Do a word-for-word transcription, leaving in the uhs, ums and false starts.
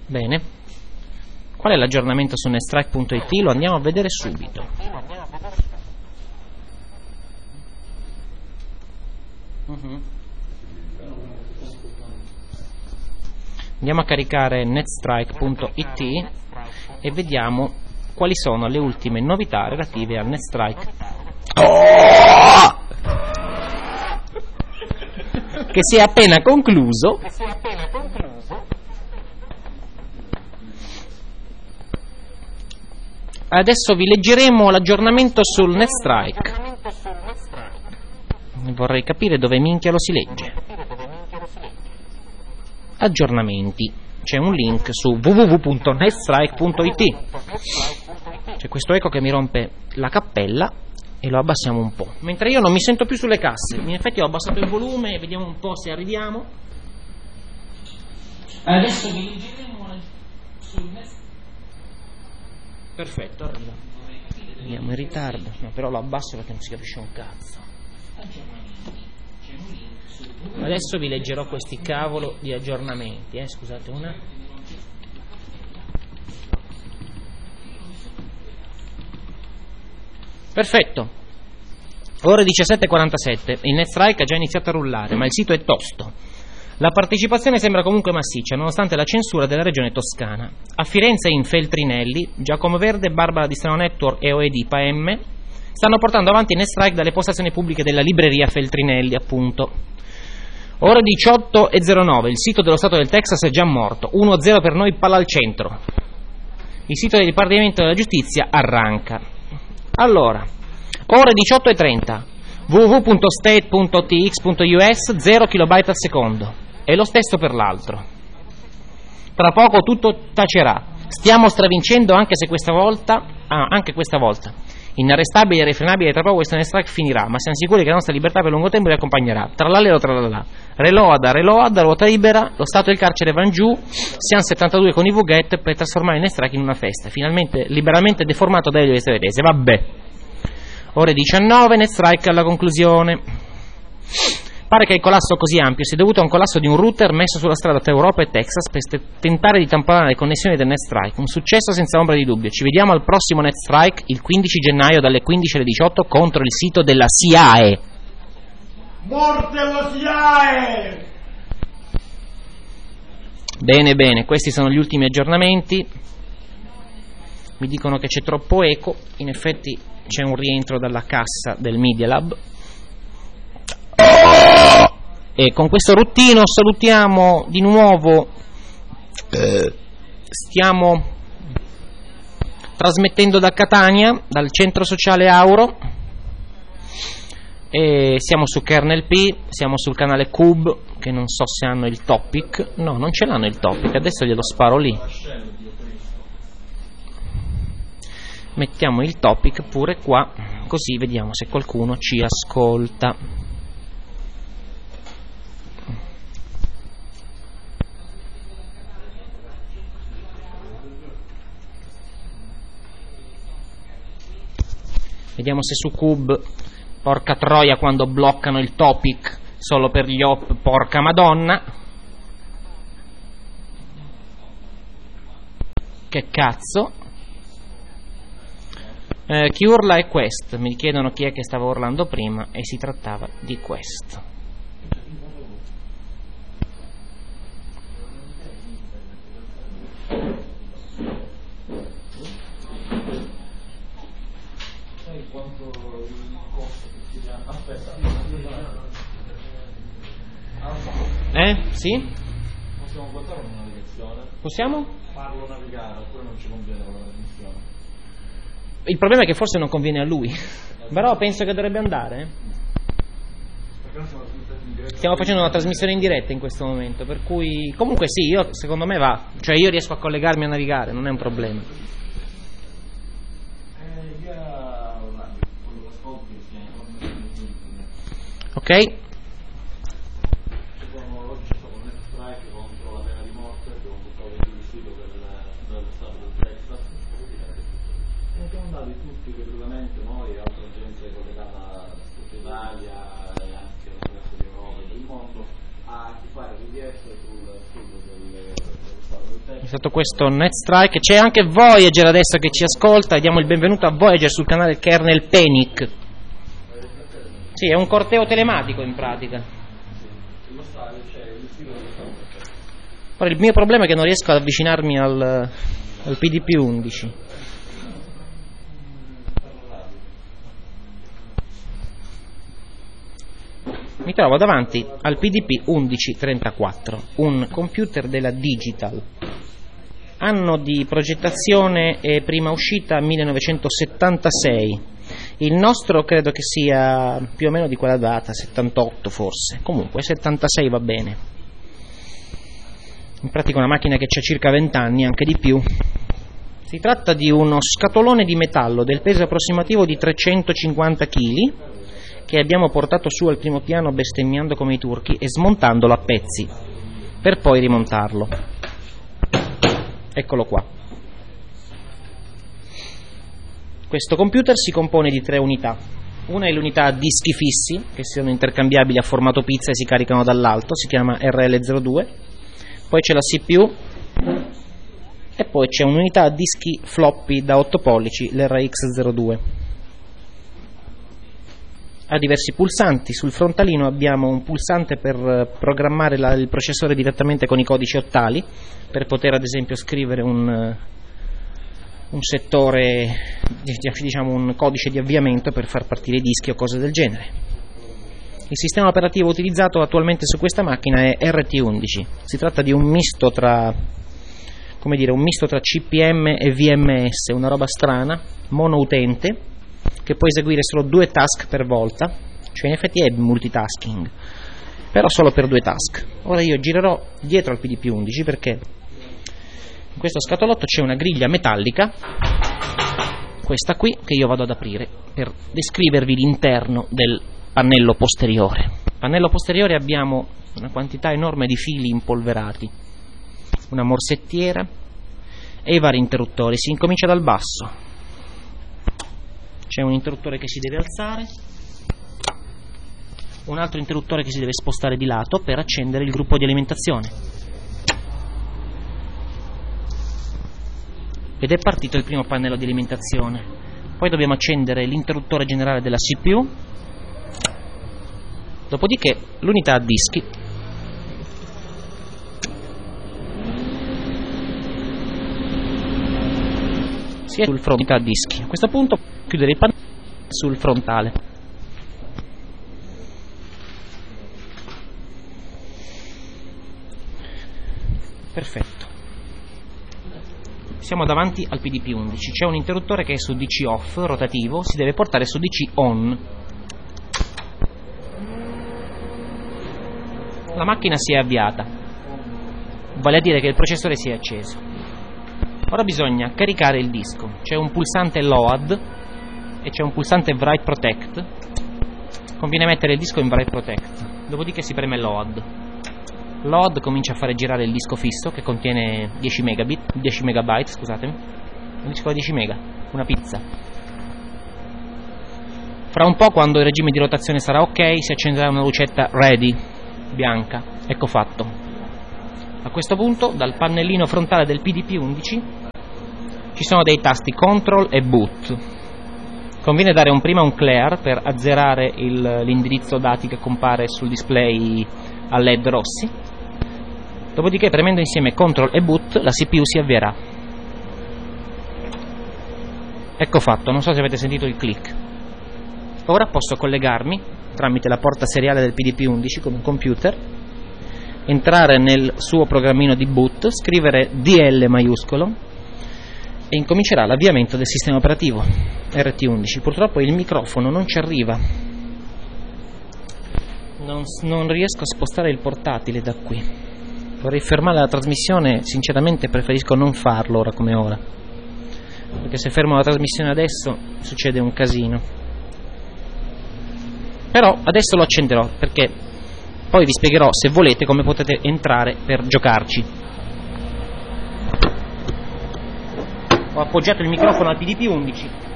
Bene. Qual è l'aggiornamento su netstrike punto it? Lo andiamo a vedere subito. Uh-huh. Andiamo a caricare netstrike punto it e vediamo quali sono le ultime novità relative al netstrike oh! che si è appena concluso. Adesso vi leggeremo l'aggiornamento sul netstrike. Vorrei capire dove minchia lo si legge. Aggiornamenti. C'è un link su w w w punto netstrike punto it. C'è questo eco che mi rompe la cappella e lo abbassiamo un po'. Mentre io non mi sento più sulle casse. In effetti ho abbassato il volume e vediamo un po' se arriviamo. Adesso vi leggeremo sul netstrike. Perfetto, arriva. Andiamo in ritardo. No, però lo abbasso perché non si capisce un cazzo. Adesso vi leggerò questi cavolo di aggiornamenti, eh, scusate una. Perfetto. Ore diciassette e quarantasette. Il netstrike ha già iniziato a rullare, ma il sito è tosto. La partecipazione sembra comunque massiccia, nonostante la censura della regione toscana. A Firenze in Feltrinelli, Giacomo Verde, Barbara di Strano Network e O E D P A M stanno portando avanti il netstrike dalle postazioni pubbliche della libreria Feltrinelli, appunto. Ore diciotto e zero nove, il sito dello Stato del Texas è già morto, uno a zero per noi, palla al centro. Il sito del Dipartimento della Giustizia arranca. Allora, ore diciotto e trenta, w w w punto state punto t x punto u s, zero kilobyte al secondo. E lo stesso per l'altro. Tra poco tutto tacerà. Stiamo stravincendo anche se questa volta, ah, anche questa volta. Inarrestabile e irrefrenabile, tra poco questo netstrike finirà, ma siamo sicuri che la nostra libertà per lungo tempo vi accompagnerà. Trallallero trallallà. Reload, reload, ruota libera, lo Stato e il carcere van giù, siamo settantadue con i Vuget per trasformare il netstrike in una festa, finalmente liberalmente deformato da Elio e Svedese. Vabbè. Ore diciannove, netstrike alla conclusione. Pare che il collasso così ampio sia dovuto a un collasso di un router messo sulla strada tra Europa e Texas per tentare di tamponare le connessioni del netstrike. Un successo senza ombra di dubbio. Ci vediamo al prossimo netstrike il quindici gennaio dalle quindici alle diciotto contro il sito della S I A E. Morte alla S I A E! Bene, bene, questi sono gli ultimi aggiornamenti. Mi dicono che c'è troppo eco. In effetti c'è un rientro dalla cassa del Media Lab. E con questo ruttino salutiamo di nuovo, eh, stiamo trasmettendo da Catania, dal centro sociale Auro, e siamo su Kernel P, siamo sul canale Cube, che non so se hanno il topic, no, non ce l'hanno il topic, adesso glielo sparo lì. Mettiamo il topic pure qua, così vediamo se qualcuno ci ascolta. Vediamo se su Cube, porca troia quando bloccano il topic solo per gli op, porca madonna. Che cazzo. Eh, chi urla è Quest, mi chiedono chi è che stava urlando prima e si trattava di Quest. Eh? Sì? Possiamo votare una navigazione? Possiamo? Farlo navigare oppure non ci conviene la trasmissione? Il problema è che forse non conviene a lui, però penso che dovrebbe andare. Eh? Perché non siamo in diretta? Stiamo facendo una trasmissione in diretta in questo momento, per cui comunque sì, io secondo me va, cioè io riesco a collegarmi a navigare, non è un problema. Eh, via online, quello che ascolti si Ok? oggi c'è stato un net strike contro la pena di morte, abbiamo buttato in il sito del, dello Stato del Texas. E siamo andati tutti gratuitamente, noi e altra gente collegata a tutta Italia e anche nel resto di Europa e del mondo, a fare richieste sul sito del, dello Stato del È stato questo NetStrike. C'è anche Voyager adesso che ci ascolta e diamo il benvenuto a Voyager sul canale Kernel Panic. Sì, è un corteo telematico in pratica. Ora il mio problema è che non riesco ad avvicinarmi al, al P D P undici. Mi trovo davanti al P D P undici trentaquattro, un computer della Digital. Anno di progettazione e prima uscita millenovecentosettantasei. Il nostro credo che sia più o meno di quella data, settantotto forse. Comunque settantasei va bene. In pratica una macchina che ha circa venti anni, anche di più. Si tratta di uno scatolone di metallo del peso approssimativo di trecentocinquanta chili che abbiamo portato su al primo piano bestemmiando come i turchi e smontandolo a pezzi per poi rimontarlo. Eccolo qua. Questo computer si compone di tre unità. Una è l'unità a dischi fissi che sono intercambiabili a formato pizza e si caricano dall'alto, si chiama R L zero due. Poi c'è la C P U e poi c'è un'unità a dischi floppy da otto pollici, l'R X zero due. Ha diversi pulsanti. Sul frontalino abbiamo un pulsante per programmare la, il processore direttamente con i codici ottali, per poter ad esempio scrivere un, un settore, diciamo un codice di avviamento per far partire i dischi o cose del genere. Il sistema operativo utilizzato attualmente su questa macchina è R T undici. Si tratta di un misto tra, come dire, un misto tra C P M e V M S, una roba strana, monoutente, che può eseguire solo due task per volta, cioè in effetti è multitasking, però solo per due task. Ora io girerò dietro al P D P undici perché in questo scatolotto c'è una griglia metallica, questa qui, che io vado ad aprire per descrivervi l'interno del pannello posteriore. Pannello posteriore abbiamo una quantità enorme di fili impolverati, una morsettiera e i vari interruttori. Si incomincia dal basso. C'è un interruttore che si deve alzare, un altro interruttore che si deve spostare di lato per accendere il gruppo di alimentazione. Ed è partito il primo pannello di alimentazione. Poi dobbiamo accendere l'interruttore generale della C P U, dopodiché l'unità a dischi. Si è sul fronte a dischi. A questo punto chiudere il pannello sul frontale. Perfetto. Siamo davanti al P D P undici. C'è un interruttore che è su D C off rotativo, si deve portare su D C on. La macchina si è avviata, vale a dire che il processore si è acceso. Ora bisogna caricare il disco. C'è un pulsante load e c'è un pulsante write protect. Conviene mettere il disco in write protect, dopodiché si preme load. Load comincia a fare girare il disco fisso che contiene dieci megabit, dieci megabyte, scusatemi. Un disco da dieci mega, una pizza. Fra un po', quando il regime di rotazione sarà ok, si accenderà una lucetta ready bianca. Ecco fatto. A questo punto, dal pannellino frontale del P D P undici ci sono dei tasti control e boot. Conviene dare un, prima un clear per azzerare il, l'indirizzo dati che compare sul display a led rossi. Dopodiché, premendo insieme control e boot, la C P U si avvierà. Ecco fatto, non so se avete sentito il click. Ora posso collegarmi tramite la porta seriale del P D P undici con un computer, entrare nel suo programmino di boot, scrivere D L maiuscolo e incomincerà l'avviamento del sistema operativo R T undici. Purtroppo il microfono non ci arriva, non, non riesco a spostare il portatile da qui. Vorrei fermare la trasmissione, sinceramente preferisco non farlo ora come ora, perché se fermo la trasmissione adesso succede un casino. Però adesso lo accenderò, perché poi vi spiegherò, se volete, come potete entrare per giocarci. Ho appoggiato il microfono al P D P undici.